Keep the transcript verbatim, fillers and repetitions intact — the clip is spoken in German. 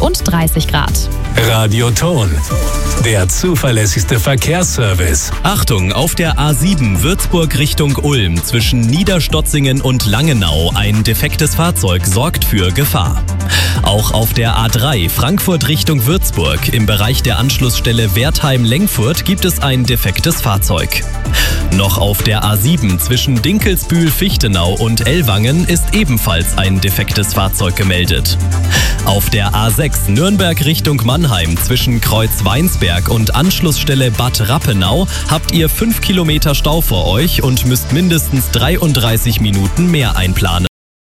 und dreißig Grad. Radioton, der zuverlässigste Verkehrsservice. Achtung, auf der A sieben Würzburg Richtung Ulm zwischen Niederstotzingen und Langenau ein defektes Fahrzeug sorgt für Gefahr. Auch auf der A drei Frankfurt Richtung Würzburg im Bereich der Anschlussstelle Wertheim-Lengfurt gibt es ein defektes Fahrzeug. Noch auf der A sieben zwischen Dinkelsbühl-Fichtenau und Ellwangen ist ebenfalls ein defektes Fahrzeug gemeldet. Auf der A sechs Nürnberg Richtung Mannheim zwischen Kreuz-Weinsberg und Anschlussstelle Bad Rappenau habt ihr fünf Kilometer Stau vor euch und müsst mindestens dreiunddreißig Minuten mehr einplanen.